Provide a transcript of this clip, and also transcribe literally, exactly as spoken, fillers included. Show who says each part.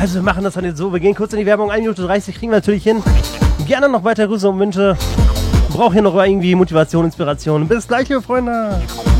Speaker 1: Also wir machen das dann jetzt so, wir gehen kurz in die Werbung, eine Minute dreißig kriegen wir natürlich hin. Gerne noch weiter Grüße und Wünsche. Brauche hier noch irgendwie Motivation, Inspiration. Bis gleich, liebe Freunde.